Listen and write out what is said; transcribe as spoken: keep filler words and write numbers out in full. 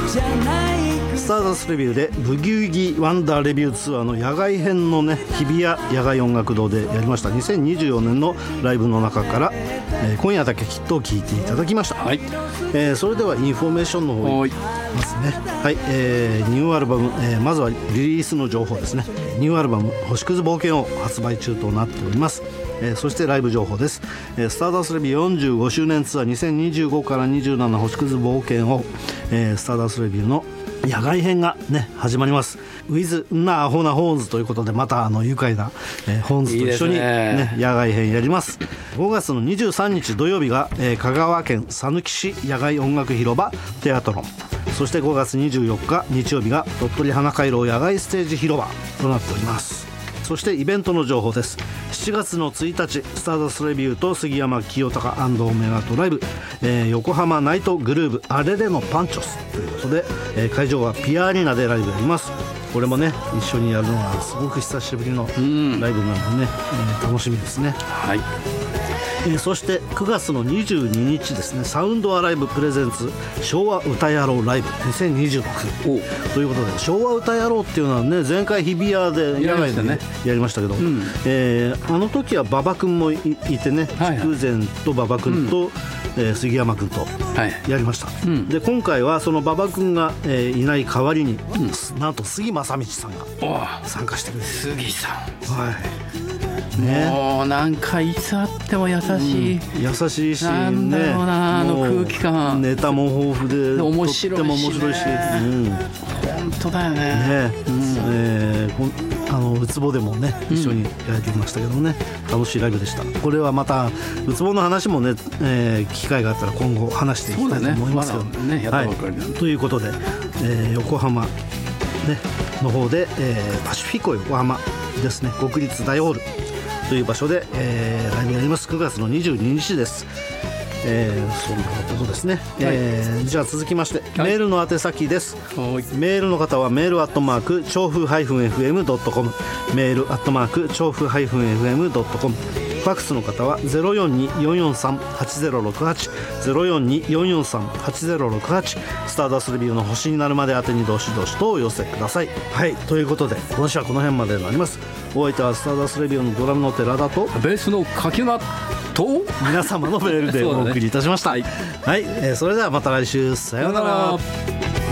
スターダストレビューでブギウギワンダーレビューツアーの野外編のね、日比谷野外音楽堂でやりましたにせんにじゅうよねんのライブの中から、えー、今夜だけきっと聴いていただきました、はい。えー、それではインフォメーションの方にますね。はい、えー、ニューアルバム、えー、まずはリリースの情報ですね。ニューアルバム星屑冒険を発売中となっております。えー、そしてライブ情報です。えー、スターダストレビューよんじゅうごしゅうねんツアーにせんにじゅうごからにじゅうなな星屑冒険を、えー、スターダストレビューの野外編がね始まります。 With なアホなホーンズということで、またあの愉快な、えー、ホーンズと一緒に、ね、野外編やります。ごがつのにじゅうさんにち土曜日が、えー、香川県さぬき市野外音楽広場テアトロン、そしてごがつにじゅうよっか日曜日が鳥取花回廊野外ステージ広場となっております。そしてイベントの情報です。しちがつのついたちスターダストレビューと杉山清隆&オメガトライブ、えー、横浜ナイトグルーブアレレのパンチョスということで、えー、会場はピアアリーナでライブやります。これもね一緒にやるのはすごく久しぶりのライブなのでね、えー、楽しみですね。はい。えー、そしてくがつのにじゅうににちですね、サウンドアライブプレゼンツ昭和歌野郎ライブにせんにじゅうろくということで、昭和歌野郎っていうのはね、前回日比谷で野外で、ね、やりましたけど、うん、えー、あの時は馬場君も い, いてね、筑前と馬場君と、うん、えー、杉山君とやりました、はい、うん、で今回はその馬場君が、えー、いない代わりに、うん、なんと杉正道さんが参加してくれて、 杉さん、 はいね、もうなんかいつあっても優しい、 うん、優しいし、 なんだろうな、ね、あの空気感、 ネタも豊富で面白いし、ね、 とっても面白いし、うん、 本当だよね、 ね、うん、えー、あのウツボでもね一緒にやってきましたけどね、うん、楽しいライブでした。これはまたウツボの話もね、えー、機会があったら今後話していきたいと思いますけど、ね、まだね、やったばかりなんで、はい、ということで、えー、横浜、ね、の方で、えー、パシフィコ横浜ですね、国立大ホールという場所で、えー、ライブやります。くがつのにじゅうににちです。えー、そんなことですね、はい、えー、じゃあ続きまして、はい、メールの宛先です。メールの方はメールアットマーク調布 エフエムドットコム、 メールアットマーク調布 エフエムドットコム、ファックスの方は ゼロよんに よんよんさん はちゼロろくはち ゼロよんに よんよんさん はちゼロろくはち、スターダストレビューの星になるまで宛てにどしどしとお寄せください。はい、ということで今週はこの辺までになります。お相手はスターダストレビューのドラムの寺田とベースの柿沼と皆様のメールでお送りいたしました。はい、はい、えー、それではまた来週、さようなら。